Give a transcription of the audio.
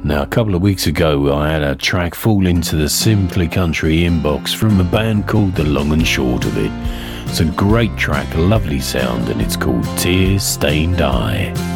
Now, a couple of weeks ago, I had a track fall into the Simply Country inbox from a band called The Long and Short of It. It's a great track, a lovely sound, and it's called Tear Stained Eye.